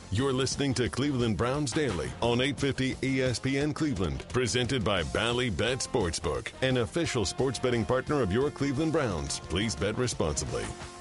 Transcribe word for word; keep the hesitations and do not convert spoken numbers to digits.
You're listening to Cleveland Browns Daily on eight fifty E S P N Cleveland, presented by Bally Bet Sportsbook, an official sports betting partner of your Cleveland Browns. Please bet responsibly.